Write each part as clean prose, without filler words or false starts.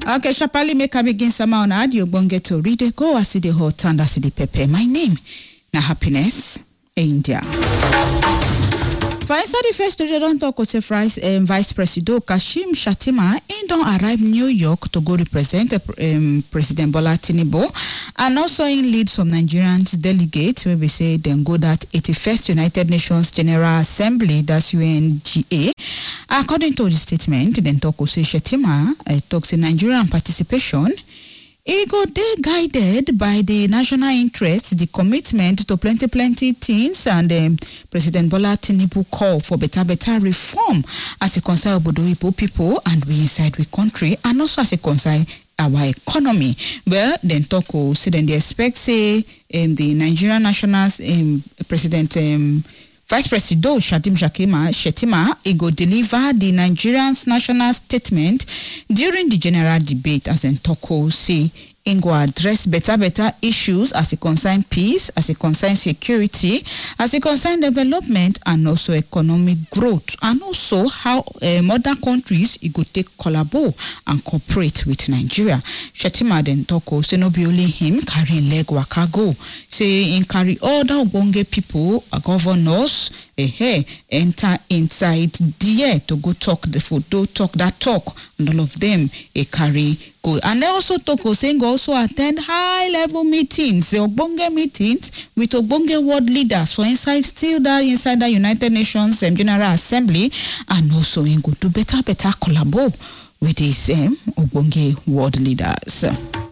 Okay, Shapali make a begin sama on audio bonge to read it. Go as the hot and as the pepe. My name na Happiness India. Faisa the first to don't talk with Vice President Kashim Shettima in don't arrive New York to go represent President Bola Tinubu and also in lead some Nigerians delegates where we say then go that 81st United Nations General Assembly, that's UNGA. According to the statement, then talk with Shettima talks in Nigerian participation. It go they guided by the national interest, the commitment to plenty things, and President Bola Tinubu call for better reform as it concerns Obodo people and we inside we country, and also as it concerns our economy. Well, then talk say then they expect say the Nigerian nationals President Vice President Shettima he go deliver the Nigerian's national statement during the general debate as in Toko say he go address better issues as it concern peace, as it concern security, as it concern development and also economic growth, and also how other countries he go take collaborate and cooperate with Nigeria. Shettima then Toko say no be only him carrying leg waka go. Say in carry other Obonge people, governors, enter inside there to go talk the photo, talk that talk, and all of them carry go. And they also talk saying also attend high level meetings, the Obonge meetings with Obonge world leaders for inside the United Nations General Assembly, and also in go to better collaborate with these Obonge world leaders.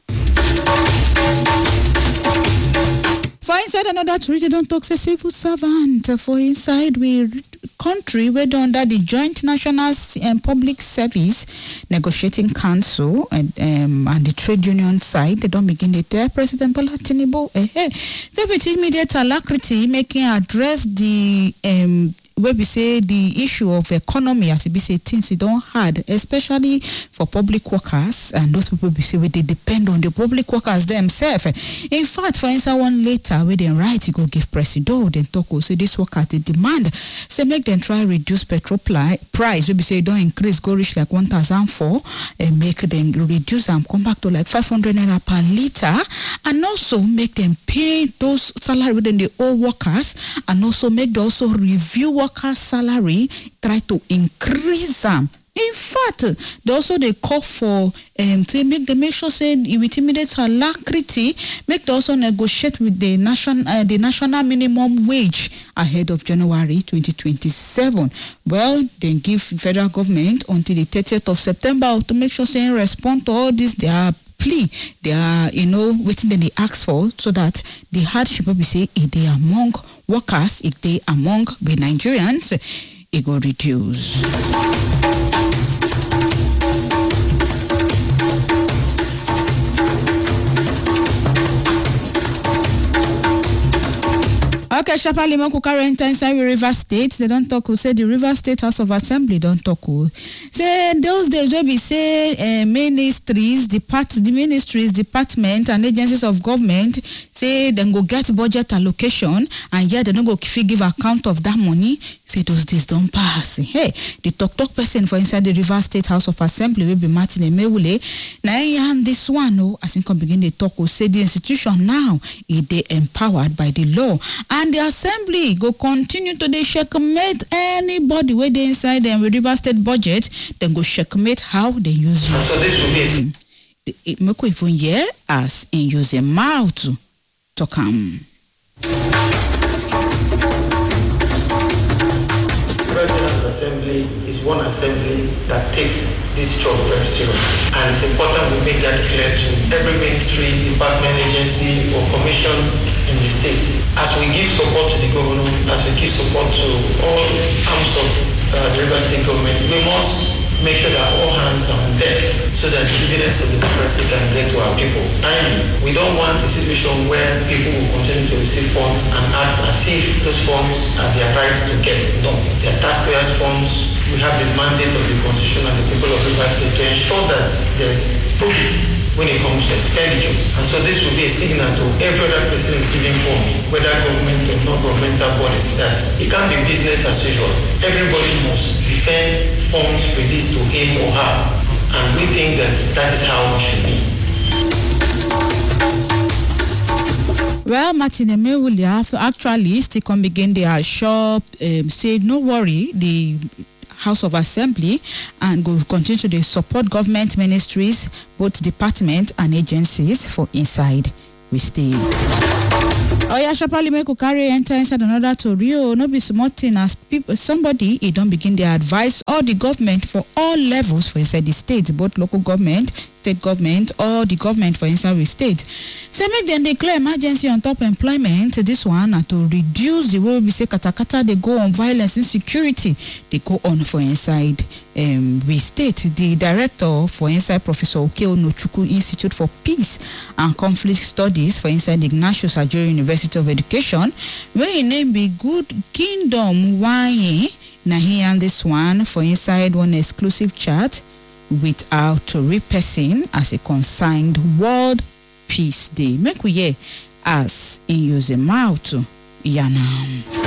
For inside another treaty, don't talk say civil servant. For inside we country where under the Joint National and Public Service Negotiating Council and the trade union side, they don't begin to tell President Bola Tinubu, they with immediate alacrity making address the where we say the issue of economy as we say things you don't hard, especially for public workers and those people we say where they depend on the public workers themselves. In fact, for instance, one later where they write you go give president then talk say this worker they demand say make them try reduce petrol price where we say don't increase go reach like 1,004 and make them reduce and come back to like 500 naira per liter, and also make them pay those salary within the old workers, and also make them also review workers' salary, try to increase them. In fact, they call for to make sure say with immediate alacrity, make them also negotiate with the national minimum wage ahead of January 2027. Well, then give federal government until the 30th of September to make sure say respond to all this their plea, they are waiting then they ask for, so that the hardship will be say if they among workers, if they among the Nigerians, it will reduce. Okay, Shapali Moku current inside River State. They don't talk who say the River State House of Assembly don't talk who. Say those days where we say ministries, department and agencies of government say then go get budget allocation and yet they don't go give account of that money. Say those days don't pass. Hey, the talk person for inside the River State House of Assembly will be Martin Emewule. Now and this one as in come begin they talk who say the institution now is they empowered by the law. And the assembly go continue to they checkmate anybody where they inside them with River State budget, then go checkmate how they use it. So this will be make even here as in use a mouth to come. President Assembly is one assembly that takes this job very seriously, and it's important we make that clear to every ministry, department, agency or commission in the state. As we give support to the governor, as we give support to all arms of the River State government, we must make sure that all hands are on deck so that the dividends of the democracy can get to our people. And we don't want a situation where people will continue to receive funds and act as if those funds are their right to get. No, they are taxpayers' funds. We have the mandate of the Constitution and the people of River State to ensure that there is probity when it comes to expenditure. And so this will be a signal to every other person receiving funds, whether government or non-governmental bodies, that it can't be business as usual. Everybody must defend funds released to him or her. And we think that is how it should be. Well, Martin Emewuli actually still come begin their shop, say no worry, the House of Assembly and go continue to support government ministries, both departments and agencies for inside we state. Oya Shapali make carry enter inside another Torio, no be small thing as people somebody he don't begin their advice all the government for all levels for inside the state, both local government, state government, or the government for inside the state. Say make them declare emergency on top employment. This one na to reduce the way we say katakata they go on violence insecurity they go on for inside we state. The director for inside Professor Okeo Nochukwu Institute for Peace and Conflict Studies for inside the Ignatius Ajuri University of Education, where his name be Good Kingdom Wanye. Now he and this one for inside one exclusive chat with our Tory person as a consigned World Peace Day. Make we hear as in use a mouth to Yanam.